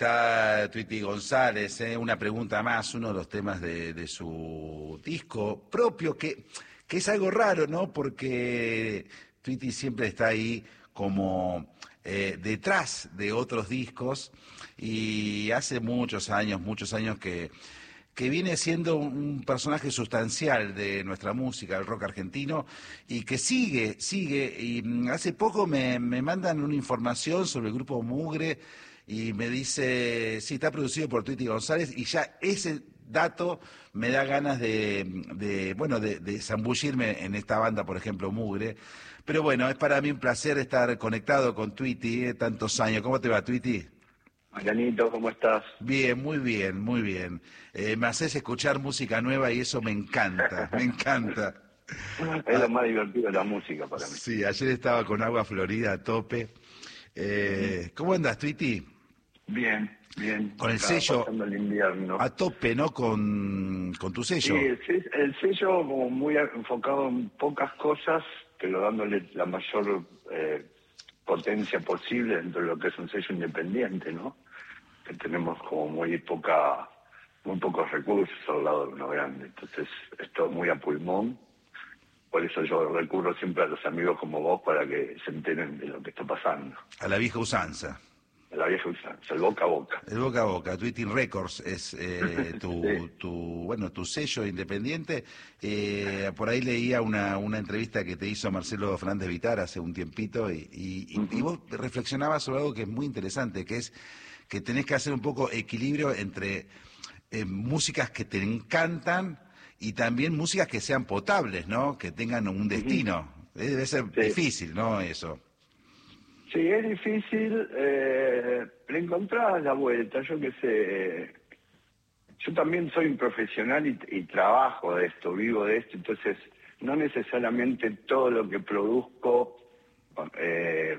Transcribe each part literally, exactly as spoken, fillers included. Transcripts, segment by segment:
Está Tweety González, ¿eh? Una pregunta más, uno de los temas de, de su disco propio, que, que es algo raro, ¿no? Porque Tweety siempre está ahí como eh, detrás de otros discos y hace muchos años, muchos años que, que viene siendo un personaje sustancial de nuestra música, el rock argentino, y que sigue, sigue, y hace poco me, me mandan una información sobre el grupo Mugre, y me dice, sí, está producido por Tweety González, y ya ese dato me da ganas de, de bueno, de, de zambullirme en esta banda, por ejemplo, Mugre. Pero bueno, es para mí un placer estar conectado con Tweety, ¿eh? Tantos años. ¿Cómo te va, Tweety? Marianito, ¿cómo estás? Bien, muy bien, muy bien. Eh, me haces escuchar música nueva y eso me encanta, me encanta. Es lo más divertido de la música para mí. Sí, ayer estaba con Agua Florida a tope. Eh, ¿Cómo andas, Tweety? Bien, bien. Con el Acá, sello pasando el invierno. a tope, ¿no? Con, con tu sello. Sí, el, se- el sello como muy enfocado en pocas cosas, pero dándole la mayor eh, potencia posible dentro de lo que es un sello independiente, ¿no? Que tenemos como muy poca, muy pocos recursos al lado de uno grande. Entonces, esto es muy a pulmón. Por eso yo recurro siempre a los amigos como vos para que se enteren de lo que está pasando. A la vieja usanza. La vieja usanza, el boca a boca. El boca a boca, Tweety Records es eh, tu, Sí. tu, bueno, tu sello independiente. Eh, por ahí leía una, una entrevista que te hizo Marcelo Fernández Vitar hace un tiempito y, y, y- y vos reflexionabas sobre algo que es muy interesante, que es que tenés que hacer un poco equilibrio entre eh, músicas que te encantan y también músicas que sean potables, ¿no? Que tengan un destino. Eh, Debe ser Sí. difícil, ¿no? Eso. Sí, es difícil, eh, le encontrás la vuelta, yo qué sé. Yo también soy un profesional y, y trabajo de esto, vivo de esto, entonces no necesariamente todo lo que produzco eh,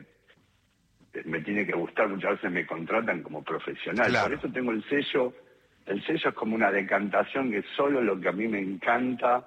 me tiene que gustar, muchas veces me contratan como profesional. Claro. Por eso tengo el sello, el sello es como una decantación que solo lo que a mí me encanta.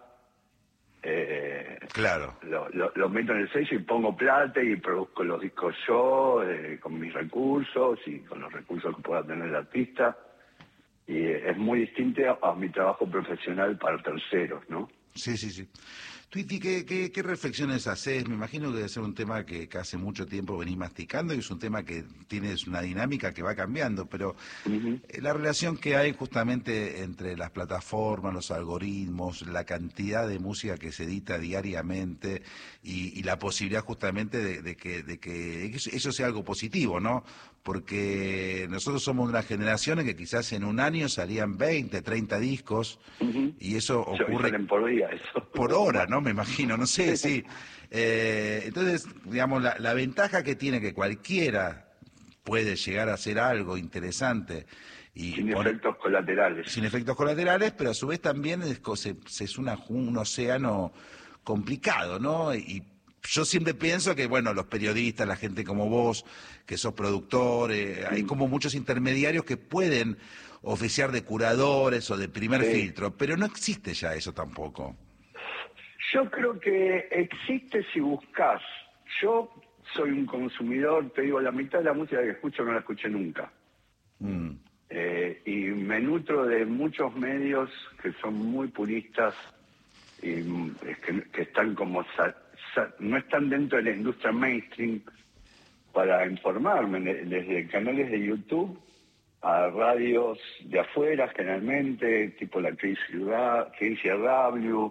Eh, Claro. lo, lo, lo meto en el sello y pongo plata y produzco los discos yo, eh, con mis recursos y con los recursos que pueda tener el artista. Y eh, es muy distinto a, a mi trabajo profesional para terceros, ¿no? Sí, sí, sí. Tweety, ¿qué, qué, qué reflexiones haces? Me imagino que debe ser un tema que, que hace mucho tiempo venís masticando y es un tema que tienes una dinámica que va cambiando, pero Ujú. eh, la relación que hay justamente entre las plataformas, los algoritmos, la cantidad de música que se edita diariamente y, y la posibilidad justamente de, de que, de que eso eso sea algo positivo, ¿no? Porque nosotros somos una generación en que quizás en un año salían veinte, treinta discos Ujú. y eso Yo- ocurre salen por día eso. por hora, ¿no? Me imagino, no sé, sí. Eh, entonces, digamos, la, la ventaja que tiene que cualquiera puede llegar a hacer algo interesante y Sin pone- efectos colaterales. sin efectos colaterales, pero a su vez también es, co- se- se- es una, un océano complicado, ¿no? Y yo siempre pienso que, bueno, los periodistas, la gente como vos, que sos productor, eh, hay como muchos intermediarios que pueden oficiar de curadores o de primer Sí. filtro, pero no existe ya eso tampoco. Yo creo que existe si buscas. Yo soy un consumidor, te digo, la mitad de la música que escucho no la escuché nunca. Mm. Eh, y me nutro de muchos medios que son muy puristas y mm, es que, que están como sa- sa- no están dentro de la industria mainstream para informarme, de- desde canales de YouTube a radios de afuera generalmente, tipo la K C R W.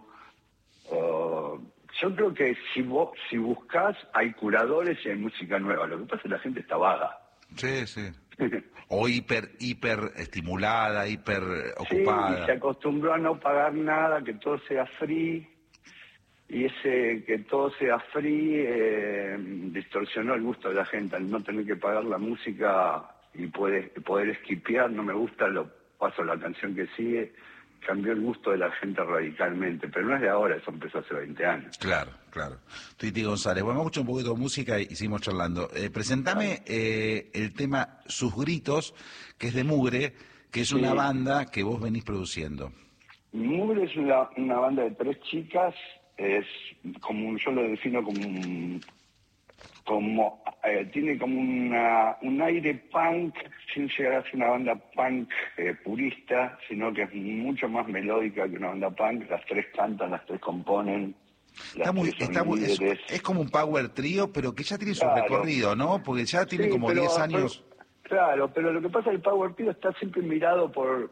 Uh, yo creo que si vos, si buscas hay curadores y hay música nueva. Lo que pasa es que la gente está vaga. Sí, sí. O hiper, hiper estimulada, hiper Sí, y ocupada. se acostumbró a no pagar nada, que todo sea free, y ese que todo sea free eh, distorsionó el gusto de la gente, al no tener que pagar la música y poder, poder esquipear, no me gusta, lo paso a la canción que sigue, cambió el gusto de la gente radicalmente, pero no es de ahora, eso empezó hace veinte años. Claro, claro. Tweety González, bueno, vamos a escuchar un poquito de música y, y seguimos charlando. Eh, presentame eh, el tema Sus Gritos, que es de Mugre, que es una Sí. banda que vos venís produciendo. Mugre es una, una banda de tres chicas, es como un- yo lo defino como un, como eh, tiene como una, un aire punk, sin llegar a ser una banda punk eh, purista, sino que es mucho más melódica que una banda punk. Las tres cantan, las tres componen. Está muy, está muy, es, es como un power trío, pero que ya tiene su Claro. recorrido, ¿no? Porque ya tiene Sí, como pero- diez años. pero- claro, pero lo que pasa es que el power trio está siempre mirado por,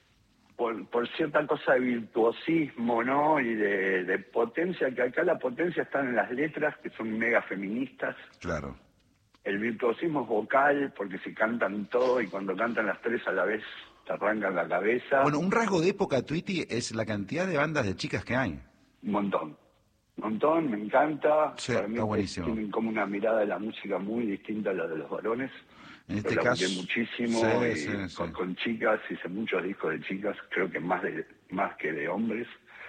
por por cierta cosa de virtuosismo, ¿no? Y de, de potencia, que acá la potencia está en las letras, que son mega feministas. Claro. El virtuosismo es vocal, porque se cantan todo y cuando cantan las tres a la vez te arrancan la cabeza. Bueno, un rasgo de época, Tweety, es la cantidad de bandas de chicas que hay. Un montón. Un montón, me encanta. Sí, Para mí está buenísimo. tienen como una mirada de la música muy distinta a la de los varones. En este Yo caso, laburé muchísimo sí, y sí, sí. Con, con chicas, hice muchos discos de chicas, creo que más de más que de hombres.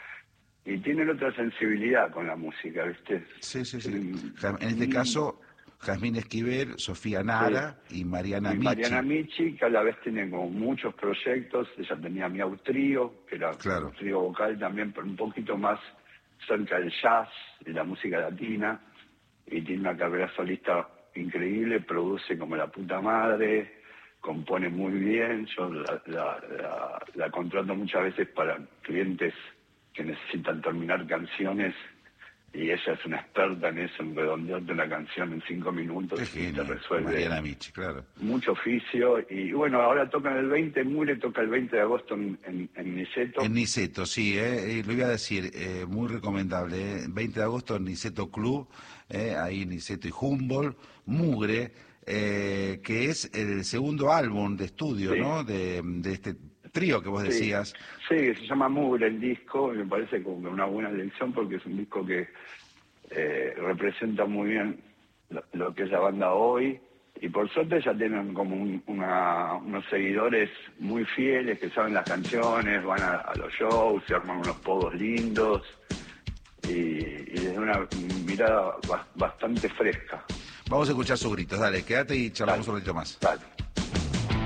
Y tienen otra sensibilidad con la música, ¿viste? Sí, sí, sí. Tienen- Ja- En este caso, Jazmín Esquivel, Sofía Nara y Mariana Y Michi. Mariana Michi, que a la vez tiene como muchos proyectos. Ella tenía Miau Trío, que era Claro. un trío vocal también, pero un poquito más cerca del jazz y la música latina. Y tiene una carrera solista increíble, produce como la puta madre, compone muy bien. Yo la, la, la, la contrato muchas veces para clientes que necesitan terminar canciones. Y ella es una experta en eso, en redondearte una canción en cinco minutos Qué y te genio, resuelve Mariana Michi, claro. mucho oficio. Y bueno, ahora tocan el veinte, Mure toca el veinte de agosto en, en, en Niceto. En Niceto, sí, eh, eh, lo iba a decir, eh, muy recomendable. Eh, veinte de agosto en Niceto Club, eh, ahí Niceto y Humboldt, Mugre, eh, que es el segundo álbum de estudio, Sí. ¿no? De, de este trío que vos Sí. decías. Sí, se llama Mugre el disco, y me parece como que una buena elección porque es un disco que eh, representa muy bien lo, lo que es la banda hoy. Y por suerte ya tienen como un- una, unos seguidores muy fieles que saben las canciones, van a, a los shows, se arman unos pogos lindos y, y desde una mirada ba- bastante fresca. Vamos a escuchar sus gritos, dale, quédate y charlamos Dale. un ratito más. Dale.